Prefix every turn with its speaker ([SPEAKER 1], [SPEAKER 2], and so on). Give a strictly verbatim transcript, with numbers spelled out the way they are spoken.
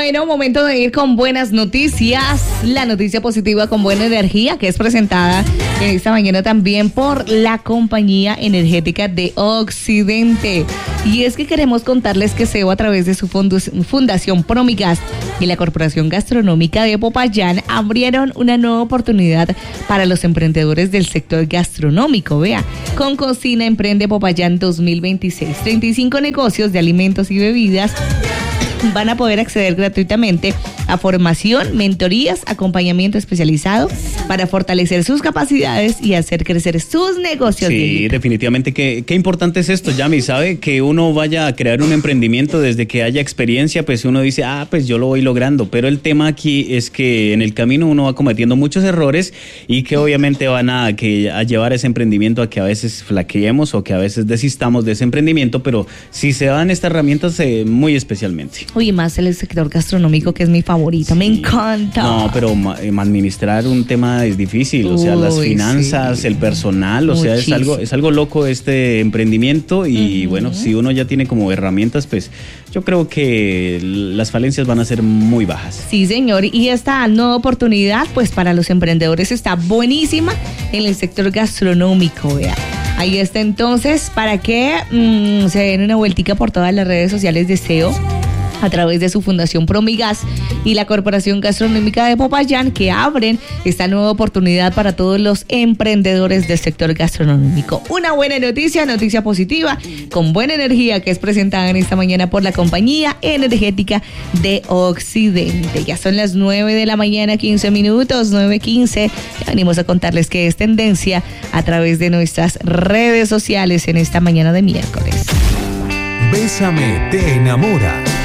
[SPEAKER 1] Bueno, momento de ir con buenas noticias. La noticia positiva con buena energía que es presentada esta mañana también por la compañía energética de Occidente. Y es que queremos contarles que S E O, a través de su fundación Promigas y la Corporación Gastronómica de Popayán, abrieron una nueva oportunidad para los emprendedores del sector gastronómico. Vea, con Cocina Emprende Popayán dos mil veintiséis, treinta y cinco negocios de alimentos y bebidas van a poder acceder gratuitamente a formación, mentorías, acompañamiento especializado para fortalecer sus capacidades y hacer crecer sus negocios.
[SPEAKER 2] Sí, de definitivamente. Qué, qué importante es esto, Yami, ¿sabe? Que uno vaya a crear un emprendimiento desde que haya experiencia, pues uno dice, ah, pues yo lo voy logrando. Pero el tema aquí es que en el camino uno va cometiendo muchos errores y que obviamente van a, que, a llevar ese emprendimiento a que a veces flaqueemos o que a veces desistamos de ese emprendimiento, pero si se dan estas herramientas, eh, muy especialmente.
[SPEAKER 1] Uy, más el sector gastronómico, que es mi favorito, sí. Me encanta.
[SPEAKER 2] No, pero ma- administrar un tema es difícil, o sea, Uy, las finanzas, sí. el personal, o Muchísimo. sea, es algo, es algo loco este emprendimiento y uh-huh. bueno, si uno ya tiene como herramientas, pues yo creo que las falencias van a ser muy bajas.
[SPEAKER 1] Sí, señor, y esta nueva oportunidad, pues para los emprendedores está buenísima en el sector gastronómico, vea. Ahí está entonces, para que mmm, se den una vueltica por todas las redes sociales de S E O, a través de su fundación Promigas y la Corporación Gastronómica de Popayán, que abren esta nueva oportunidad para todos los emprendedores del sector gastronómico. Una buena noticia, noticia positiva, con buena energía, que es presentada en esta mañana por la compañía energética de Occidente. Ya son las nueve de la mañana, quince minutos, nueve quince. Ya venimos a contarles que es tendencia a través de nuestras redes sociales en esta mañana de miércoles.
[SPEAKER 3] Bésame te enamora.